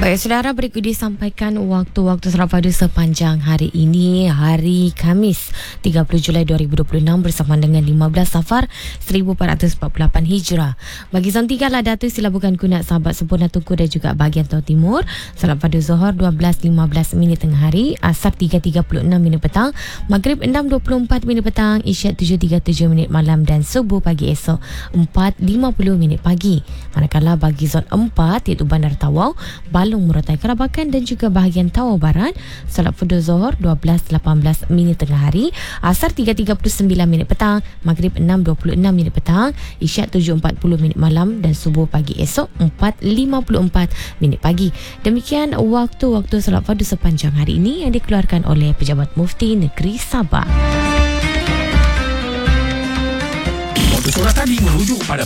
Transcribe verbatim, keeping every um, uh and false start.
Baik, saudara, berikut disampaikan waktu-waktu solat fardu sepanjang hari ini, hari Khamis tiga puluh Julai dua ribu dua puluh enam bersama dengan lima belas Safar seribu empat ratus empat puluh lapan Hijrah. Bagi zon tiga lah Datuk, sila bukan kunat sahabat sempurna Tunku dan juga bahagian Tau Timur. Solat fardu Zuhur dua belas lima belas minit tengah hari, Asar tiga tiga puluh enam minit petang, Maghrib enam dua puluh empat minit petang, Isyak tujuh tiga puluh tujuh minit malam dan Subuh pagi esok empat lima puluh minit pagi. Manakala bagi zon empat iaitu Bandar Tawau, Balong, Morotai Kerabakan dan juga bahagian Tawau Barat, solat fardu Zuhur dua belas lapan belas minit tengah hari, Asar tiga tiga puluh sembilan minit petang, Maghrib enam dua puluh enam minit petang, Isyak tujuh empat puluh minit malam dan Subuh pagi esok empat lima puluh empat minit pagi. Demikian waktu-waktu solat fardu sepanjang hari ini yang dikeluarkan oleh Pejabat Mufti Negeri Sabah. Waktu solat tadi merujuk pada